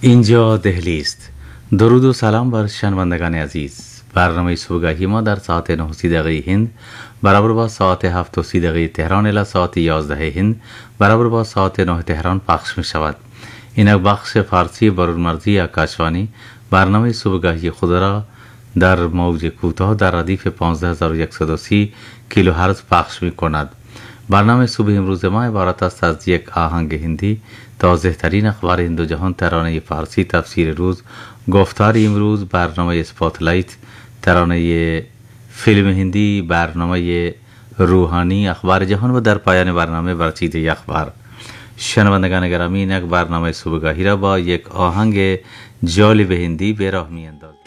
اینجا دهلی است. درود و سلام بر شنوندگان عزیز. برنامه صبحگاهی ما در ساعت 9:30 هند برابر با ساعت 7:30 تهران الی ساعت 11 هند برابر با ساعت 9 تهران پخش می شود. این بخش فارسی برونمرزی آکاشوانی برنامه صبحگاهی خود را در موج کوتاه در ردیف 15130 کیلوهرتز پخش می کند. برنامه صبح امروز ما عبارت است از یک آهنگ هندی، تازه ترین اخبار هند و جهان، ترانه فارسی، تفسیر روز، گفتار امروز، برنامه اسپاتلایت، ترانه فیلم هندی، برنامه روحانی، اخبار جهان و در پایان برنامه برچیده اخبار. شنوندگان گرامی، این یک برنامه صبحگاهی را با یک آهنگ جالب هندی به راه می اندازیم.